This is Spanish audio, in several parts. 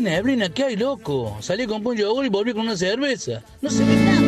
neblina, ¿qué hay, loco? Salí con un yogur y volví con una cerveza. No se ve nada.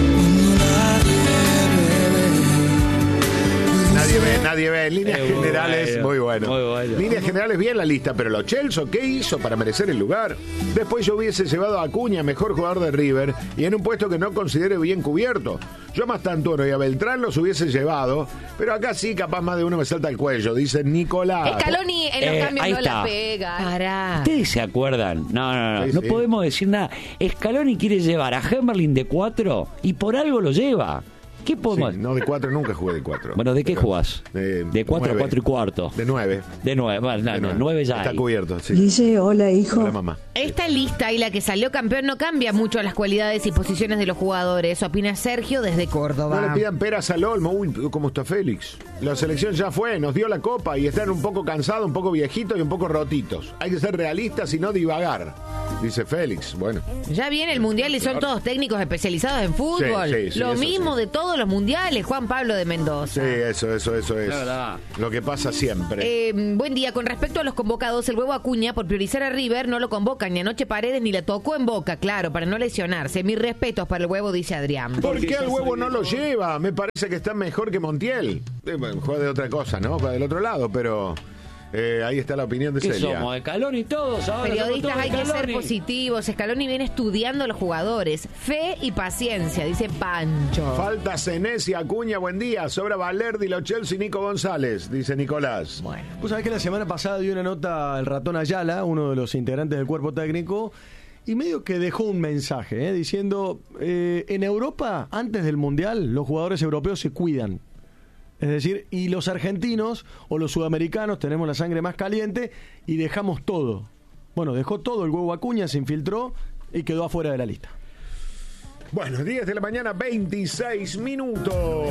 Nadie ve. En líneas generales, muy bueno. Muy bueno. Líneas generales, bien la lista, pero los Chelsea, ¿qué hizo para merecer el lugar? Después yo hubiese llevado a Acuña, mejor jugador de River, y en un puesto que no considere bien cubierto. Yo a Mastantuono y a Beltrán los hubiese llevado, pero acá sí, capaz más de uno me salta el cuello, dice Nicolás. Scaloni en los cambios no la pega. Pará. ¿Ustedes se acuerdan? No Sí. podemos decir nada. Scaloni quiere llevar a Hemerling de 4 y por algo lo lleva. ¿Qué podemos? Sí, no, de 4 nunca jugué de 4. Bueno, ¿de qué jugás? De 4 a 4 y cuarto. De 9. De 9, bueno, no, 9 ya está hay. cubierto, sí. Dice, hola hijo. Hola, mamá. Esta lista y la que salió campeón no cambia mucho las cualidades y posiciones de los jugadores, opina Sergio desde Córdoba. No le pidan peras al olmo. Uy, ¿cómo está Félix? La selección ya fue, nos dio la copa y están un poco cansados, un poco viejitos y un poco rotitos. Hay que ser realistas y no divagar, dice Félix. Bueno. Ya viene el mundial y son todos técnicos especializados en fútbol. Sí, Lo eso mismo sí. de todos los mundiales, Juan Pablo de Mendoza. Sí, eso es. verdad. Lo que pasa siempre. Buen día. Con respecto a los convocados, el Huevo Acuña, por priorizar a River, no lo convocan ni anoche Paredes ni le tocó en Boca, claro, para no lesionarse. Mis respetos para el Huevo, dice Adrián. ¿Por qué el Huevo no lo lleva? Me parece que está mejor que Montiel. Bueno, juega de otra cosa, ¿no? Juega del otro lado, pero ahí está la opinión de ¿Qué Celia. somos? Scaloni todos ahora. Periodistas, somos hay todos que ser Scaloni. positivos. Scaloni viene estudiando a los jugadores. Fe y paciencia, dice Pancho. Falta Senés y Acuña, buen día. Sobra Valerdi, Lo Chelsea y Nico González, dice Nicolás. Bueno. Vos sabés que la semana pasada dio una nota el ratón Ayala, uno de los integrantes del cuerpo técnico, y medio que dejó un mensaje, diciendo, en Europa, antes del Mundial, los jugadores europeos se cuidan. Es decir, y los argentinos o los sudamericanos tenemos la sangre más caliente y dejamos todo. Bueno, dejó todo el Huevo Acuña, se infiltró y quedó afuera de la lista. Bueno, 10 de la mañana, 26 minutos.